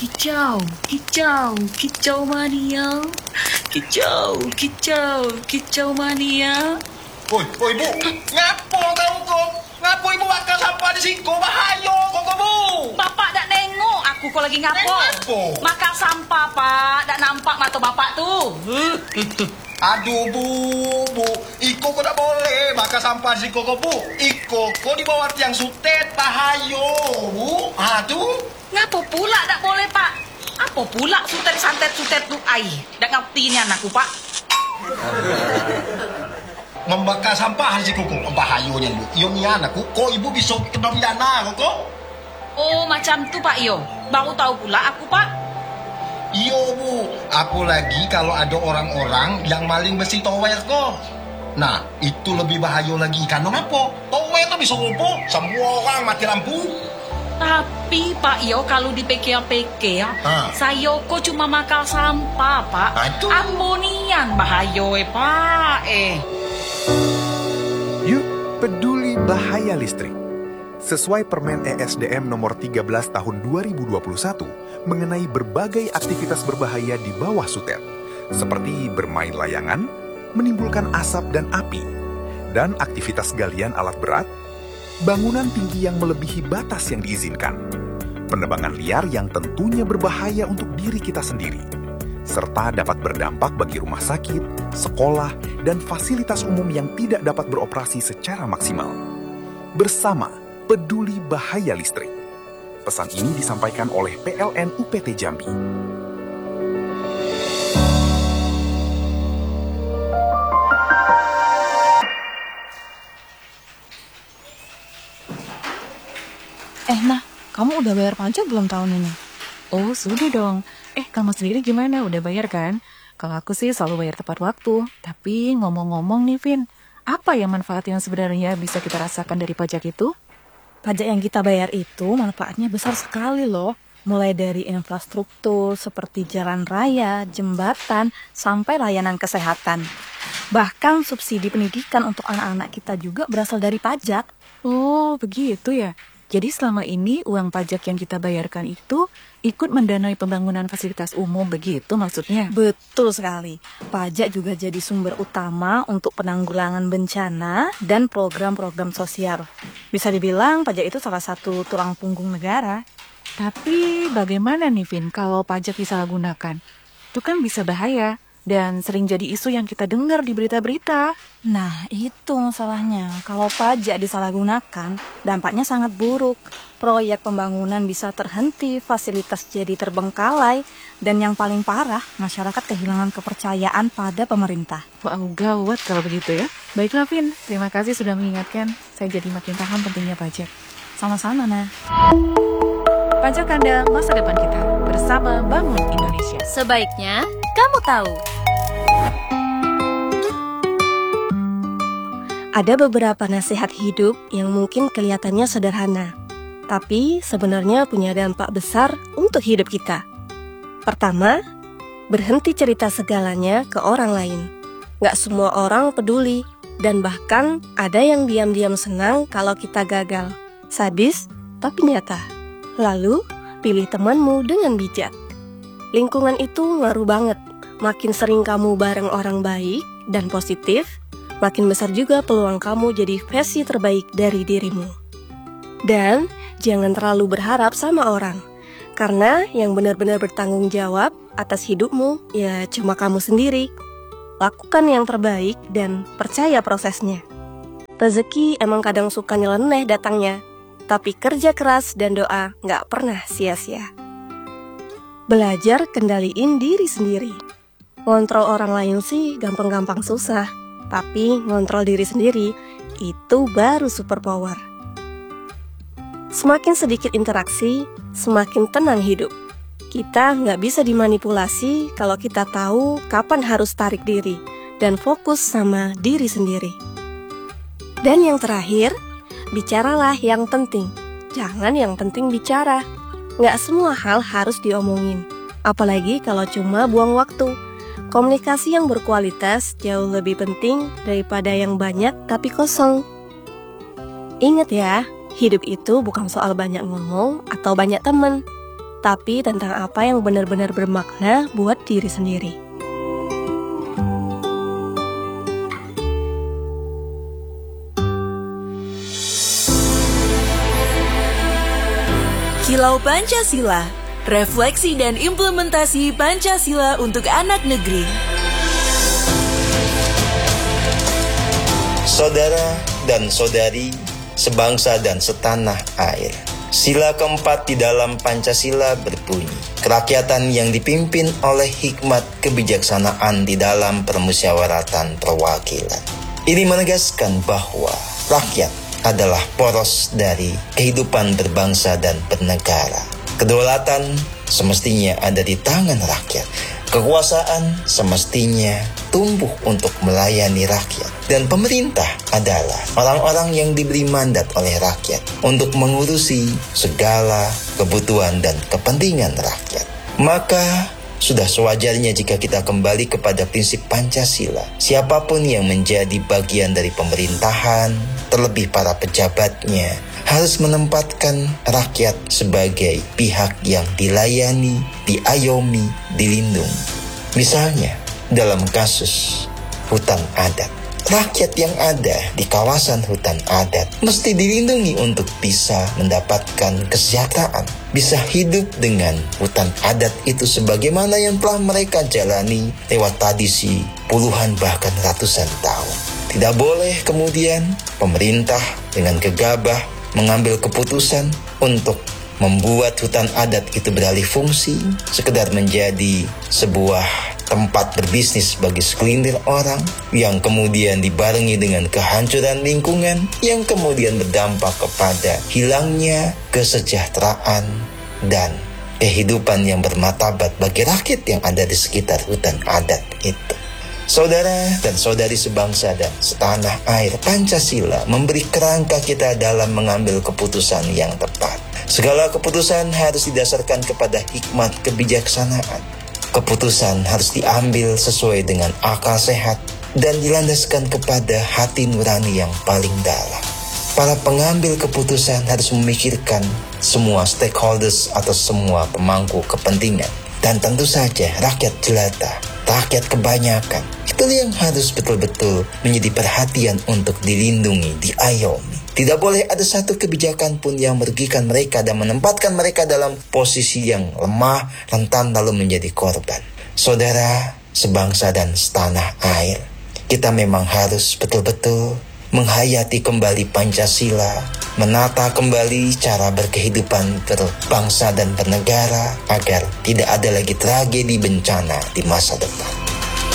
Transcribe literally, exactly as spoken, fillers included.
Kicau, kicau, kicau mania. Kicau, kicau, kicau mania. Woi, woi Bu, ngapo kamu kok? Ngapo ibu bakal sampah di siko? Bahaya kok kamu. Bapak dak nengok aku kok lagi ngapo. Ngapo? Makan sampah, Pak. Dak nampak mata bapak tuh. Aduh Bu, Bu, Iko kok tak boleh bakal sampah di siko kok Bu. Iko kok di bawah tiang sutet, bahaya Bu. Aduh. Ngapo pula dak boleh, Pak? Apa pula sutet-santet-sutet tu ai? Dak ngerti ni anakku, Pak. Membakar sampah di siko kok bahayanya Bu. Iyo ni anakku, kok ibu bisa kena pidana kok? Oh, macam tu Pak Yo. Baru tahu pula aku, Pak. Iyo Bu, apalagi kalau ada orang-orang yang maling besi tower kok. Nah, itu lebih bahaya lagi. Karena apa? Tower itu bisa lumpuh, semua orang mati lampu. Tapi Pak Yo, kalau dipikir-pikir, Ha. saya kok cuma makan sampah, Pak. Aduh. Ambonian bahaya, eh, Pak. Eh. Yuk, peduli bahaya listrik. Sesuai Permen E S D M nomor tiga belas tahun dua ribu dua puluh satu mengenai berbagai aktivitas berbahaya di bawah sutet, seperti bermain layangan, menimbulkan asap dan api, dan aktivitas galian alat berat, bangunan tinggi yang melebihi batas yang diizinkan, penebangan liar yang tentunya berbahaya untuk diri kita sendiri, serta dapat berdampak bagi rumah sakit, sekolah, dan fasilitas umum yang tidak dapat beroperasi secara maksimal. Bersama Peduli Bahaya Listrik. Pesan ini disampaikan oleh P L N U P T Jambi. Eh, Nah, kamu udah bayar pajak belum tahun ini? Oh, sudah dong. Eh, kamu sendiri gimana? Udah bayar kan? Kalau aku sih selalu bayar tepat waktu. Tapi ngomong-ngomong nih, Vin, apa ya manfaat yang sebenarnya bisa kita rasakan dari pajak itu? Pajak yang kita bayar itu manfaatnya besar sekali loh. Mulai dari infrastruktur seperti jalan raya, jembatan, sampai layanan kesehatan. Bahkan subsidi pendidikan untuk anak-anak kita juga berasal dari pajak. Oh, begitu ya. Jadi selama ini uang pajak yang kita bayarkan itu ikut mendanai pembangunan fasilitas umum, begitu maksudnya? Betul sekali. Pajak juga jadi sumber utama untuk penanggulangan bencana dan program-program sosial. Bisa dibilang pajak itu salah satu tulang punggung negara. Tapi bagaimana nih, Vin, kalau pajak disalahgunakan? Itu kan bisa bahaya dan sering jadi isu yang kita dengar di berita-berita. Nah, itu masalahnya. Kalau pajak disalahgunakan, dampaknya sangat buruk. Proyek pembangunan bisa terhenti, fasilitas jadi terbengkalai, dan yang paling parah, masyarakat kehilangan kepercayaan pada pemerintah. Wah, gawat kalau begitu ya. Baiklah, Vin, terima kasih sudah mengingatkan. Saya jadi makin paham pentingnya pajak. Sama-sama, Nah. Pajak Anda, masa depan kita. Bersama Bangun Indonesia. Sebaiknya kamu tahu. Ada beberapa nasihat hidup yang mungkin kelihatannya sederhana, tapi sebenarnya punya dampak besar untuk hidup kita. Pertama, berhenti cerita segalanya ke orang lain. Gak semua orang peduli, dan bahkan ada yang diam-diam senang kalau kita gagal. Sadis, tapi nyata. Lalu, pilih temanmu dengan bijak. Lingkungan itu ngaruh banget. Makin sering kamu bareng orang baik dan positif, makin besar juga peluang kamu jadi versi terbaik dari dirimu. Dan jangan terlalu berharap sama orang, karena yang benar-benar bertanggung jawab atas hidupmu ya cuma kamu sendiri. Lakukan yang terbaik dan percaya prosesnya. Rezeki emang kadang suka nyeleneh datangnya, tapi kerja keras dan doa nggak pernah sia-sia. Belajar kendaliin diri sendiri. Ngontrol orang lain sih gampang-gampang susah, tapi ngontrol diri sendiri itu baru superpower. Semakin sedikit interaksi, semakin tenang hidup. Kita nggak bisa dimanipulasi kalau kita tahu kapan harus tarik diri dan fokus sama diri sendiri. Dan yang terakhir, bicaralah yang penting, jangan yang penting bicara. Nggak semua hal harus diomongin, apalagi kalau cuma buang waktu. Komunikasi yang berkualitas jauh lebih penting daripada yang banyak tapi kosong. Ingat ya, hidup itu bukan soal banyak ngomong atau banyak teman, tapi tentang apa yang benar-benar bermakna buat diri sendiri. Kilau Pancasila, refleksi dan implementasi Pancasila untuk anak negeri. Saudara dan saudari, sebangsa dan setanah air. Sila keempat di dalam Pancasila berbunyi, kerakyatan yang dipimpin oleh hikmat kebijaksanaan di dalam permusyawaratan perwakilan. Ini menegaskan bahwa rakyat adalah poros dari kehidupan berbangsa dan bernegara. Kedaulatan semestinya ada di tangan rakyat. Kekuasaan semestinya tumbuh untuk melayani rakyat. Dan pemerintah adalah orang-orang yang diberi mandat oleh rakyat untuk mengurusi segala kebutuhan dan kepentingan rakyat. Maka sudah sewajarnya jika kita kembali kepada prinsip Pancasila. Siapapun yang menjadi bagian dari pemerintahan, terlebih para pejabatnya, harus menempatkan rakyat sebagai pihak yang dilayani, diayomi, dilindungi. Misalnya, dalam kasus hutan adat, rakyat yang ada di kawasan hutan adat mesti dilindungi untuk bisa mendapatkan kesejahteraan, bisa hidup dengan hutan adat itu sebagaimana yang telah mereka jalani lewat tradisi puluhan bahkan ratusan tahun. Tidak boleh kemudian pemerintah dengan gegabah mengambil keputusan untuk membuat hutan adat itu beralih fungsi, sekedar menjadi sebuah tempat berbisnis bagi segelintir orang, yang kemudian dibarengi dengan kehancuran lingkungan, yang kemudian berdampak kepada hilangnya kesejahteraan dan kehidupan yang bermartabat bagi rakyat yang ada di sekitar hutan adat itu. Saudara dan saudari sebangsa dan setanah air, Pancasila memberi kerangka kita dalam mengambil keputusan yang tepat. Segala keputusan harus didasarkan kepada hikmat kebijaksanaan. Keputusan harus diambil sesuai dengan akal sehat dan dilandaskan kepada hati nurani yang paling dalam. Para pengambil keputusan harus memikirkan semua stakeholders atau semua pemangku kepentingan. Dan tentu saja rakyat jelata, rakyat kebanyakan, itu yang harus betul-betul menjadi perhatian untuk dilindungi, diayomi. Tidak boleh ada satu kebijakan pun yang merugikan mereka dan menempatkan mereka dalam posisi yang lemah, rentan, lalu menjadi korban. Saudara, sebangsa dan setanah air, kita memang harus betul-betul menghayati kembali Pancasila, menata kembali cara berkehidupan berbangsa dan bernegara agar tidak ada lagi tragedi bencana di masa depan.